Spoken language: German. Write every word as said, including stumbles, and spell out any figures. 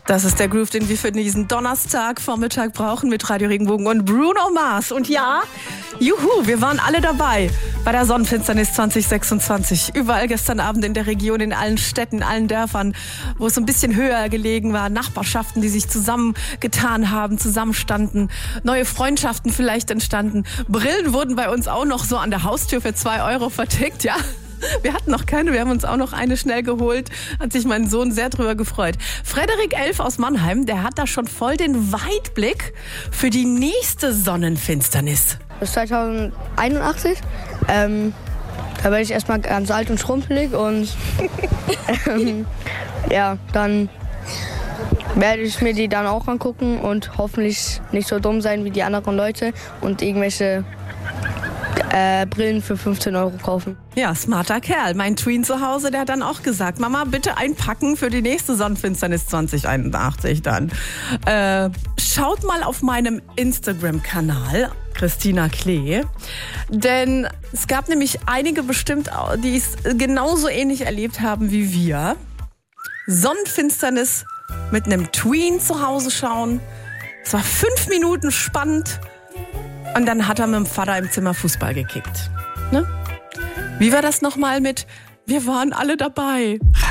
Das ist der Groove, den wir für diesen Donnerstagvormittag brauchen mit Radio Regenbogen und Bruno Mars. Und ja, juhu, wir waren alle dabei bei der Sonnenfinsternis zwanzig sechsundzwanzig. Überall gestern Abend in der Region, in allen Städten, in allen Dörfern, wo es ein bisschen höher gelegen war. Nachbarschaften, die sich zusammengetan haben, zusammenstanden. Neue Freundschaften vielleicht entstanden. Brillen wurden bei uns auch noch so an der Haustür für zwei Euro vertickt, ja. Wir hatten noch keine, wir haben uns auch noch eine schnell geholt. Hat sich mein Sohn sehr drüber gefreut. Frederik Elf aus Mannheim, der hat da schon voll den Weitblick für die nächste Sonnenfinsternis. Bis zweitausendeinundachtzig. Ähm, da werde ich erstmal ganz alt und schrumpelig und ähm, ja, dann werde ich mir die dann auch angucken und hoffentlich nicht so dumm sein wie die anderen Leute und irgendwelche Äh, Brillen für fünfzehn Euro kaufen. Ja, smarter Kerl. Mein Tween zu Hause, der hat dann auch gesagt, Mama, bitte einpacken für die nächste Sonnenfinsternis zwanzig einundachtzig dann. Äh, schaut mal auf meinem Instagram-Kanal, Christina Klee, denn es gab nämlich einige bestimmt, die es genauso ähnlich erlebt haben wie wir. Sonnenfinsternis mit einem Tween zu Hause schauen. Es war fünf Minuten spannend. Und dann hat er mit dem Vater im Zimmer Fußball gekickt. Ne? Wie war das nochmal mit, wir waren alle dabei?